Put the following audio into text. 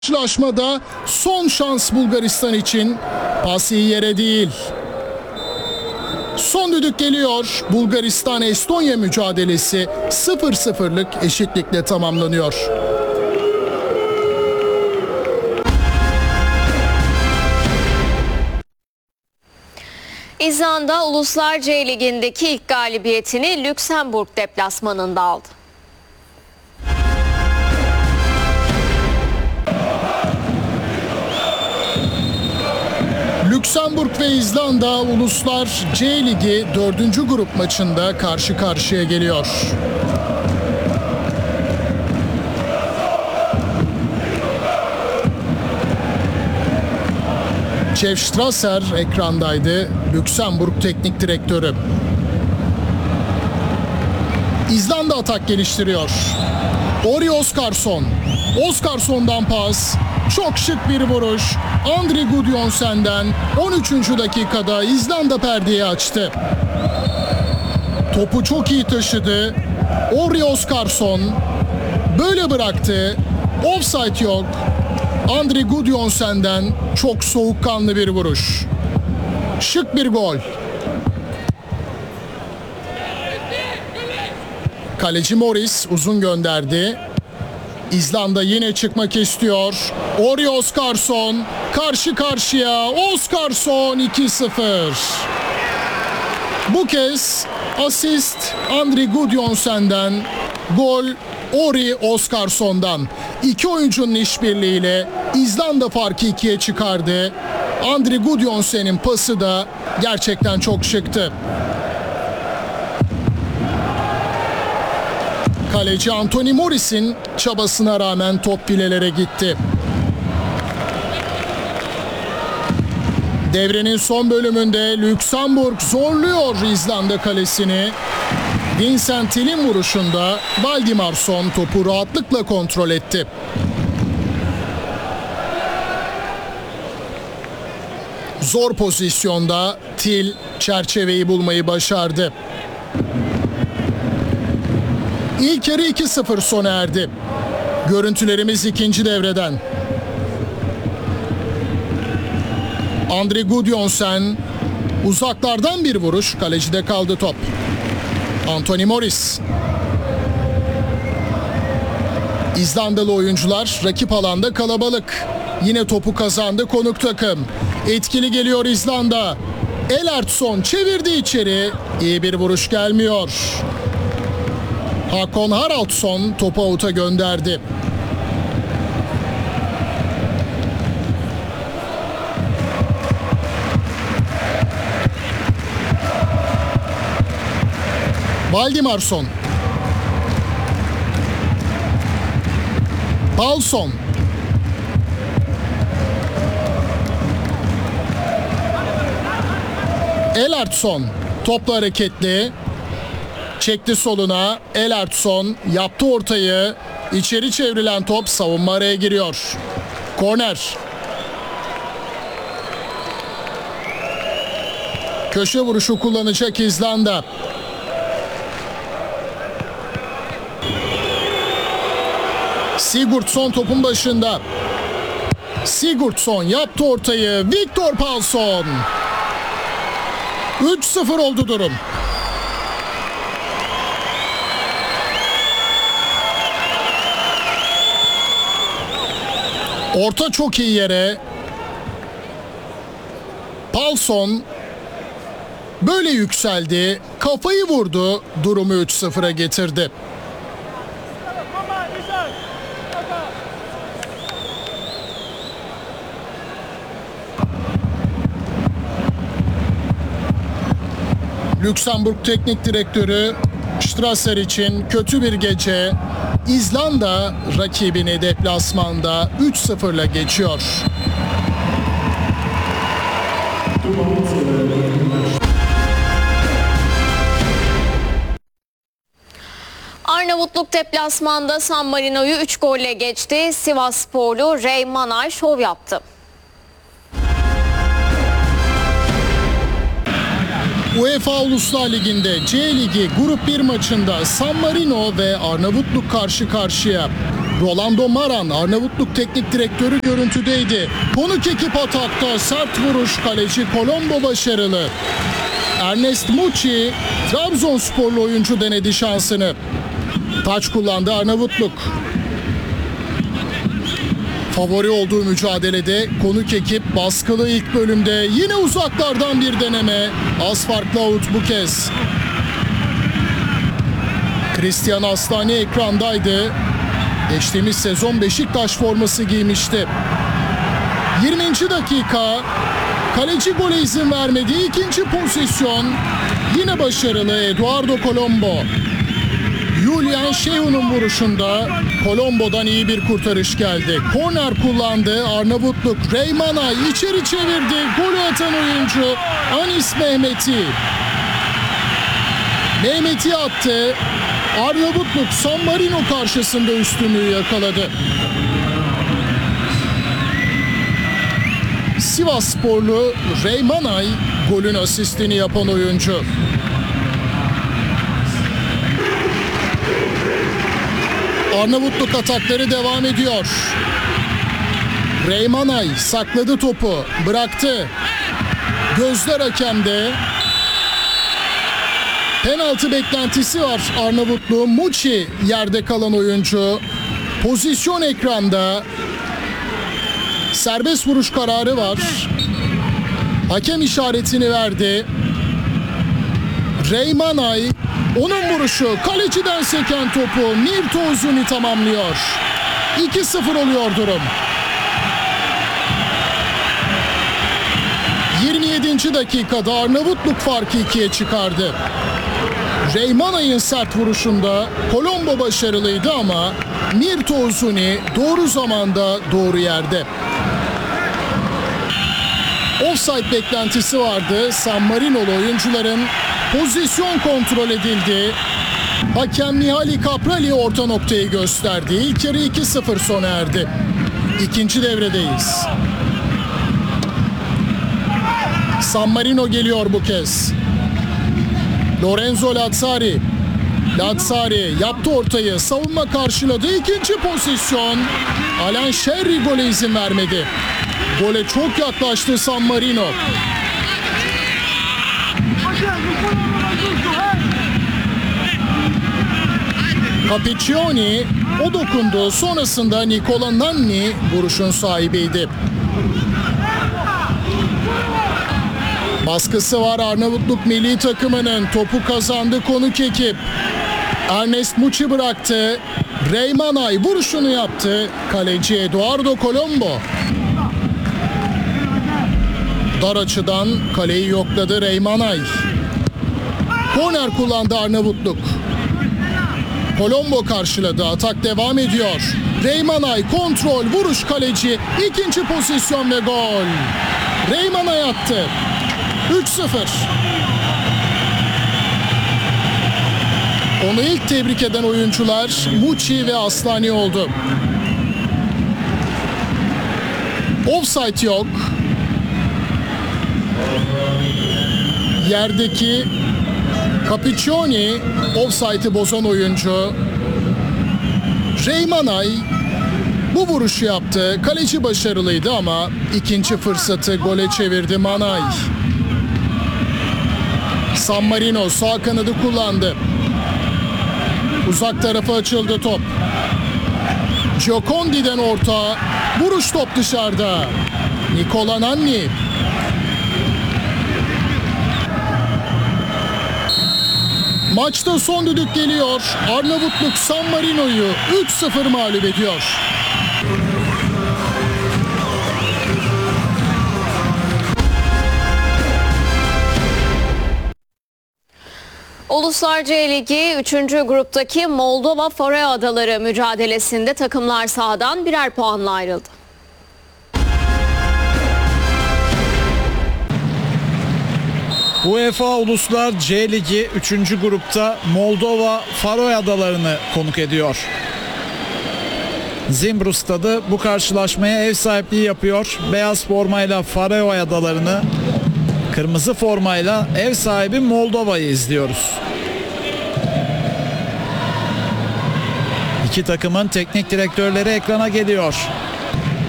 Karşılaşmada son şans Bulgaristan için, pas iyi yere değil. Son düdük geliyor. Bulgaristan-Estonya mücadelesi 0-0'lık eşitlikle tamamlanıyor. İzlanda Uluslar C Ligi'ndeki ilk galibiyetini Lüksemburg deplasmanında aldı. Lüksemburg ve İzlanda Uluslar C Ligi 4. grup maçında karşı karşıya geliyor. Jeff Strasser ekrandaydı, Lüksemburg teknik direktörü. İzlanda atak geliştiriyor. Ori Oskarsson. Oskarsson'dan pas. Çok şık bir vuruş. Andri Gudjonsen'den 13. dakikada İzlanda perdeyi açtı. Topu çok iyi taşıdı. Ori Oskarsson böyle bıraktı. Offside yok. Andri Gudjonsen'den çok soğukkanlı bir vuruş. Şık bir gol. Kaleci Morris uzun gönderdi. İzlanda yine çıkmak istiyor. Ori Oskarsson karşı karşıya. Oskarsson 2-0. Bu kez asist Andri Gudjonsen'den, gol Ori Oskarsson'dan. İki oyuncunun işbirliğiyle İzlanda farkı 2'ye çıkardı. Andri Gudjonsen'in pası da gerçekten çok şıktı. Kaleci Anthony Morris'in çabasına rağmen top filelere gitti. Devrenin son bölümünde Lüksemburg zorluyor İzlanda kalesini. Vincent Till'in vuruşunda Valdimarsson topu rahatlıkla kontrol etti. Zor pozisyonda Till çerçeveyi bulmayı başardı. İlk yarı 2-0 sona erdi. Görüntülerimiz ikinci devreden. Andri Gudjonsen uzaklardan bir vuruş, kalecide kaldı top. Anthony Morris. İzlandalı oyuncular rakip alanda kalabalık. Yine topu kazandı konuk takım. Etkili geliyor İzlanda. Elertsson çevirdi içeri. İyi bir vuruş gelmiyor. Hakon Haraldsson topu out'a gönderdi. Valdimarsson. Paulson. Elertsson topla hareketli. Çekti soluna. Elertsson yaptı ortayı. İçeri çevrilen top, savunma araya giriyor. Korner. Köşe vuruşu kullanacak İzlanda. Sigurdsson topun başında. Sigurdsson yaptı ortayı. Viktor Paulson. 3-0 oldu durum. Orta çok iyi yere. Paulson böyle yükseldi. Kafayı vurdu. Durumu 3-0'a getirdi. Lüksemburg Teknik Direktörü Strasser için kötü bir gece. İzlanda rakibini deplasmanda 3-0'la geçiyor. Arnavutluk deplasmanda San Marino'yu 3 golle geçti. Sivassporlu Ray Manay şov yaptı. UEFA Uluslar Ligi'nde C Ligi Grup 1 maçında San Marino ve Arnavutluk karşı karşıya. Rolando Maran, Arnavutluk teknik direktörü görüntüdeydi. Konuk ekip atakta, sert vuruş, kaleci Colombo başarılı. Ernest Muçi, Trabzonsporlu oyuncu denedi şansını. Taç kullandı Arnavutluk. Favori olduğu mücadelede konuk ekip baskılı ilk bölümde, yine uzaklardan bir deneme. Az farklı out bu kez. Christian Aslani ekrandaydı. Geçtiğimiz sezon Beşiktaş forması giymişti. 20. dakika, kaleci gole izin vermediği ikinci pozisyon. Yine başarılı Eduardo Colombo. Julian Şehun'un vuruşunda Colombo'dan iyi bir kurtarış geldi. Korner kullandı Arnavutluk. Reymanay içeri çevirdi. Golü atan oyuncu Anis Mehmeti. Mehmeti attı. Arnavutluk San Marino karşısında üstünlüğü yakaladı. Sivassporlu Reymanay golün asistini yapan oyuncu. Arnavutluk atakları devam ediyor. Reymanay sakladı topu, bıraktı. Gözler hakemde. Penaltı beklentisi var Arnavutluğun. Muçi yerde kalan oyuncu. Pozisyon ekranda. Serbest vuruş kararı var. Hakem işaretini verdi. Reymanay, onun vuruşu, kaleciden seken topu Mirto Uzuni tamamlıyor. 2-0 oluyor durum. 27. dakikada Arnavutluk farkı 2'ye çıkardı. Reymanay'ın sert vuruşunda Colombo başarılıydı ama Mirto Uzuni doğru zamanda doğru yerde. Offside beklentisi vardı. San Marino'lu oyuncuların pozisyon kontrol edildi. Hakem Mihali Caprali orta noktayı gösterdi. İlk yarı 2-0 sona erdi. İkinci devredeyiz. San Marino geliyor bu kez. Lorenzo Lazzari. Lazzari yaptı ortayı. Savunma karşıladı. İkinci pozisyon. Alan Sherry gole izin vermedi. Gole çok yaklaştı San Marino. Capiccioni o dokundu. Sonrasında Nicola Nanni vuruşun sahibiydi. Baskısı var Arnavutluk milli takımının. Topu kazandı konuk ekip. Ernest Muçi bıraktı. Reymanay vuruşunu yaptı. Kaleci Eduardo Colombo. Dar açıdan kaleyi yokladı Reymanay. Korner kullandı Arnavutluk. Colombo karşıladı. Atak devam ediyor. Reymanay kontrol, vuruş kaleci. İkinci pozisyon ve gol. Reymanay attı. 3-0. Onu ilk tebrik eden oyuncular Muçi ve Aslani oldu. Offside yok. Yerdeki Capiccioni offside'ı bozan oyuncu. Reymanay bu vuruşu yaptı. Kaleci başarılıydı ama ikinci fırsatı gole çevirdi Manay. San Marino sağ kanadı kullandı. Uzak tarafa açıldı top. Giocondi'den orta. Vuruş top dışarıda. Nicola Nanni. Maçta son düdük geliyor. Arnavutluk San Marino'yu 3-0 mağlup ediyor. Uluslar C Ligi 3. gruptaki Moldova Faroe Adaları mücadelesinde takımlar sahadan birer puanla ayrıldı. UEFA Uluslar C Ligi 3. grupta Moldova Faroe Adaları'nı konuk ediyor. Zimbru stadı bu karşılaşmaya ev sahipliği yapıyor. Beyaz formayla Faroe Adaları'nı, kırmızı formayla ev sahibi Moldova'yı izliyoruz. İki takımın teknik direktörleri ekrana geliyor.